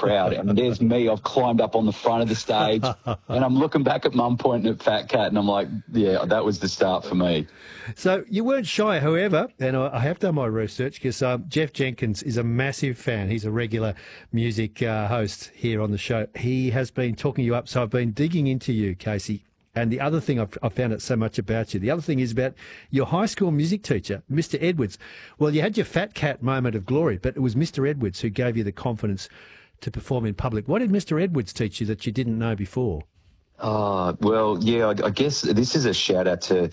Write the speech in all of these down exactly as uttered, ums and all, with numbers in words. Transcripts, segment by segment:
crowd. And there's me. I've climbed up on the front of the stage, and I'm looking back at Mum pointing at Fat Cat, and I'm like, yeah, that was the start for me. So you weren't shy, however, and I have done my research because um, Jeff Jenkins is a massive fan. He's a regular music uh, host here on the show. He has been talking you up, so I've been digging into you, Casey. And the other thing I've, I found out so much about you, the other thing is about your high school music teacher, Mister Edwards. Well, you had your Fat Cat moment of glory, but it was Mister Edwards who gave you the confidence to perform in public. What did Mister Edwards teach you that you didn't know before? Uh, well, yeah, I, I guess this is a shout out to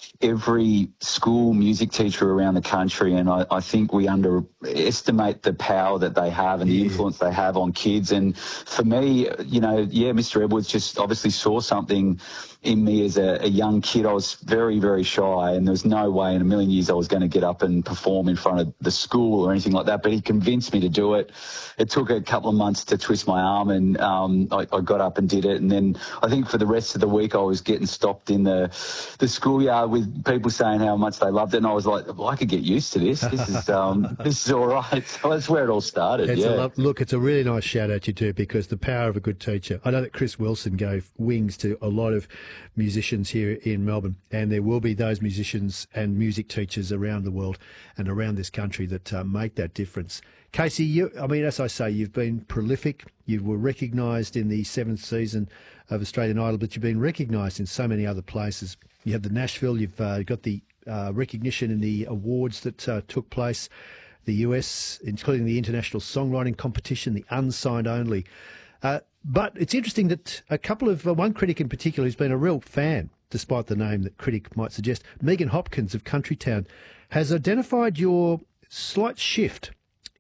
every school music teacher around the country, and I, I think we underestimate the power that they have and the yeah. influence they have on kids. And for me, you know, yeah, Mister Edwards just obviously saw something in me as a, a young kid. I was very, very shy, and there was no way in a million years I was going to get up and perform in front of the school or anything like that, but he convinced me to do it. It took a couple of months to twist my arm, and um, I, I got up and did it. And then I think for the rest of the week I was getting stopped in the, the schoolyard with people saying how much they loved it, and I was like, well, I could get used to this. This is um, this is all right. So that's where it all started. It's yeah. a lo- look, it's a really nice shout out you too, because the power of a good teacher. I know that Chris Wilson gave wings to a lot of musicians here in Melbourne, and there will be those musicians and music teachers around the world and around this country that uh, make that difference. Casey, you, I mean, as I say, you've been prolific. You were recognised in the seventh season of Australian Idol, but you've been recognised in so many other places. You have the Nashville, you've uh, got the uh, recognition in the awards that uh, took place, the U S, including the International Songwriting Competition, the Unsigned Only. Uh, but it's interesting that a couple of, uh, one critic in particular who's been a real fan, despite the name that critic might suggest, Megan Hopkins of Countrytown, has identified your slight shift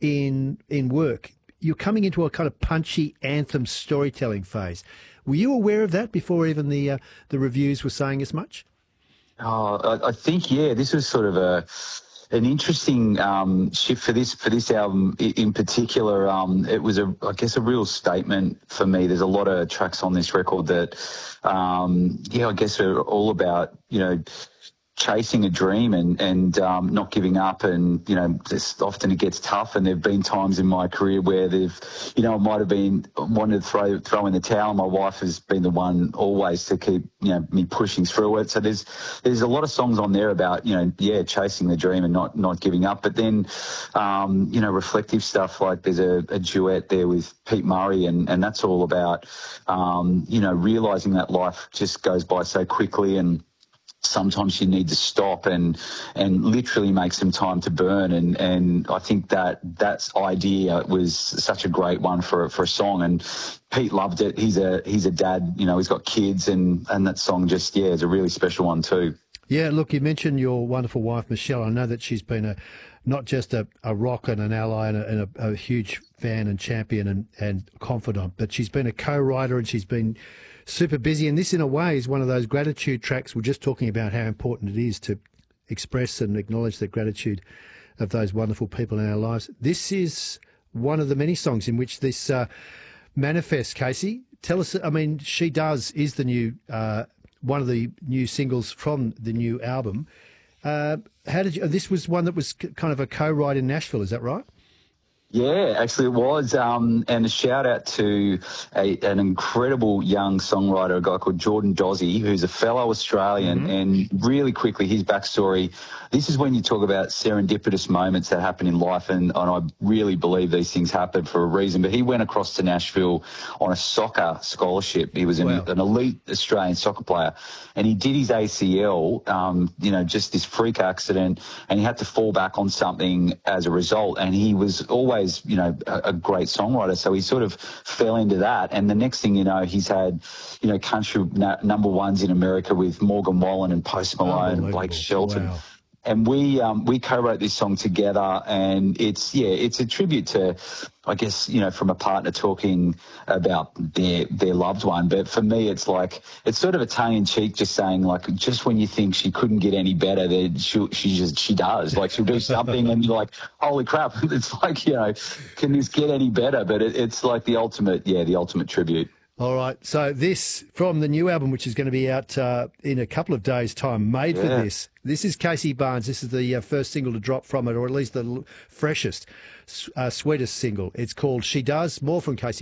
in in work. You're coming into a kind of punchy anthem storytelling phase. Were you aware of that before even the uh, the reviews were saying as much? Oh, I, I think, yeah, this was sort of a an interesting um, shift for this for this album in particular. Um, it was a, I guess, a real statement for me. There's a lot of tracks on this record that, um, yeah, I guess are all about, you know, chasing a dream and, and um, not giving up. And, you know, just often it gets tough. And there have been times in my career where they've, you know, I might have been wanted to throw, throw in the towel. My wife has been the one always to keep, you know, me pushing through it. So there's there's a lot of songs on there about, you know, yeah, chasing the dream and not, not giving up. But then, um, you know, reflective stuff, like there's a, a duet there with Pete Murray, and, and that's all about, um, you know, realising that life just goes by so quickly, and sometimes you need to stop and and literally make some time to burn. And, and I think that that idea was such a great one for for a song. And Pete loved it. He's a he's a dad, you know, he's got kids, and, and that song just, yeah, is a really special one too. Yeah, look, you mentioned your wonderful wife, Michelle. I know that she's been a not just a, a rock and an ally and, a, and a, a huge fan and champion and, and confidant, but she's been a co-writer, and she's been super busy. And this, in a way, is one of those gratitude tracks. We're just talking about how important it is to express and acknowledge the gratitude of those wonderful people in our lives. This is one of the many songs in which this uh, manifests, Casey. Tell us, I mean, She Does is the new, uh, one of the new singles from the new album. Uh, how did you, this was one that was kind of a co-write in Nashville, is that right? Yeah, actually it was. Um, and a shout out to a, an incredible young songwriter, a guy called Jordan Dozzi, who's a fellow Australian. Mm-hmm. And really quickly, his backstory, this is when you talk about serendipitous moments that happen in life. And, and I really believe these things happen for a reason. But he went across to Nashville on a soccer scholarship. He was an, wow. an elite Australian soccer player. And he did his A C L, um, you know, just this freak accident. And he had to fall back on something as a result. And he was always, you know, a, a great songwriter. So he sort of fell into that. And the next thing you know, he's had, you know, country na- number ones in America with Morgan Wallen and Post Malone and Blake Shelton. Wow. And we um, we co-wrote this song together, and it's, yeah, it's a tribute to, I guess, you know, from a partner talking about their their loved one. But for me, it's like, it's sort of a tongue-in-cheek, just saying, like, just when you think she couldn't get any better, then she she just she does. Like, she'll do something, and you're like, holy crap! It's like, you know, can this get any better? But it, it's like the ultimate, yeah, the ultimate tribute. All right, so this from the new album, which is going to be out uh, in a couple of days' time, made yeah. for this. This is Casey Barnes. This is the uh, first single to drop from it, or at least the freshest, uh, sweetest single. It's called She Does. More from Casey